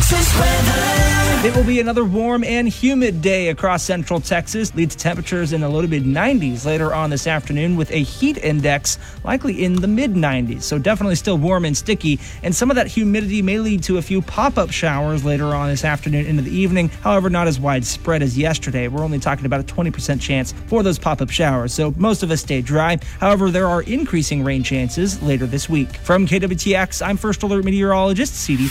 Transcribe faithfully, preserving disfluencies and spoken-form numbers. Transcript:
Texas weather. It will be another warm and humid day across central Texas. Leads to temperatures in the low to mid nineties later on this afternoon with a heat index likely in the mid nineties. So definitely still warm and sticky. And some of that humidity may lead to a few pop-up showers later on this afternoon into the evening. However, not as widespread as yesterday. We're only talking about a twenty percent chance for those pop-up showers. So most of us stay dry. However, there are increasing rain chances later this week. From K W T X, I'm First Alert Meteorologist C D